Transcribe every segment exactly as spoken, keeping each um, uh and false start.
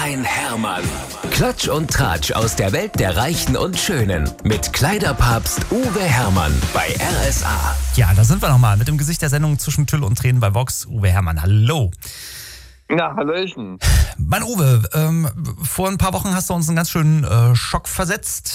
ein Hermann. Klatsch und Tratsch aus der Welt der Reichen und Schönen. Mit Kleiderpapst Uwe Hermann bei R S A. Ja, da sind wir nochmal mit dem Gesicht der Sendung zwischen Tüll und Tränen bei Vox. Uwe Hermann, hallo. Na, hallöchen. Mein Uwe, ähm, vor ein paar Wochen hast du uns einen ganz schönen äh, Schock versetzt,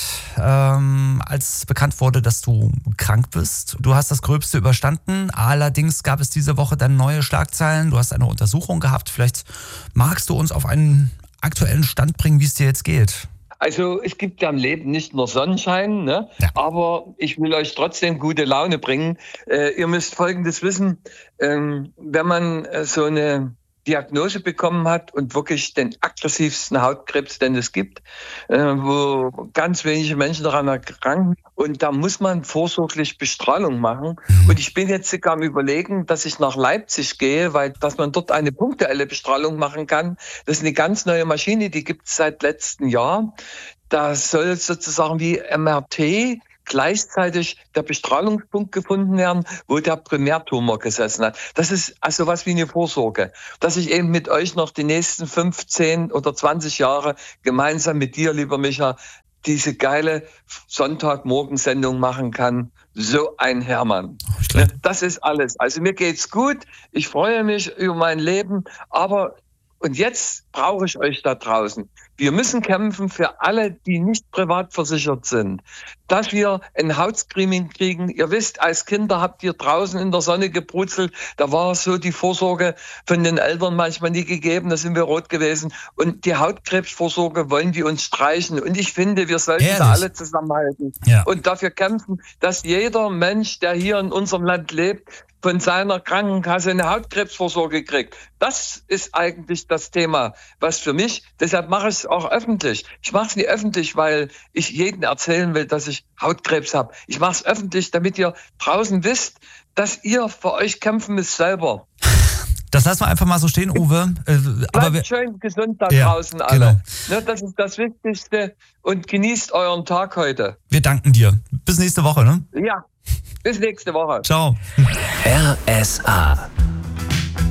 ähm, als bekannt wurde, dass du krank bist. Du hast das Gröbste überstanden, allerdings gab es diese Woche dann neue Schlagzeilen. Du hast eine Untersuchung gehabt. Vielleicht magst du uns auf einen aktuellen Stand bringen, wie es dir jetzt geht. Also es gibt ja im Leben nicht nur Sonnenschein, ne? Ja. Aber ich will euch trotzdem gute Laune bringen. Äh, ihr müsst Folgendes wissen, ähm, wenn man äh, so eine Diagnose bekommen hat und wirklich den aggressivsten Hautkrebs, den es gibt, äh, wo ganz wenige Menschen daran erkranken. Und da muss man vorsorglich Bestrahlung machen. Und ich bin jetzt sogar am Überlegen, dass ich nach Leipzig gehe, weil dass man dort eine punktuelle Bestrahlung machen kann. Das ist eine ganz neue Maschine, die gibt es seit letztem Jahr. Da soll sozusagen wie M R T gleichzeitig der Bestrahlungspunkt gefunden werden, wo der Primärtumor gesessen hat. Das ist also was wie eine Vorsorge, dass ich eben mit euch noch die nächsten fünfzehn oder zwanzig Jahre gemeinsam mit dir, lieber Micha, diese geile Sonntagmorgensendung machen kann. So ein Hermann. Oh, das ist alles. Also mir geht's gut. Ich freue mich über mein Leben, aber und jetzt brauche ich euch da draußen. Wir müssen kämpfen für alle, die nicht privat versichert sind, dass wir ein Hautscreening kriegen. Ihr wisst, als Kinder habt ihr draußen in der Sonne gebrutzelt. Da war so die Vorsorge von den Eltern manchmal nie gegeben. Da sind wir rot gewesen. Und die Hautkrebsvorsorge wollen die uns streichen. Und ich finde, wir sollten Ehrlich? da alle zusammenhalten Ja. und dafür kämpfen, dass jeder Mensch, der hier in unserem Land lebt, von seiner Krankenkasse eine Hautkrebsvorsorge kriegt. Das ist eigentlich das Thema, was für mich, deshalb mache ich es auch öffentlich. Ich mache es nicht öffentlich, weil ich jedem erzählen will, dass ich Hautkrebs habe. Ich mache es öffentlich, damit ihr draußen wisst, dass ihr für euch kämpfen müsst selber. Das lassen wir einfach mal so stehen, Uwe. Äh, aber Bleibt wir, schön gesund da Ja, draußen alle. genau. Ne, das ist das Wichtigste und genießt euren Tag heute. wir danken dir. Bis nächste Woche, ne? Ja, bis nächste Woche. Ciao. R S A.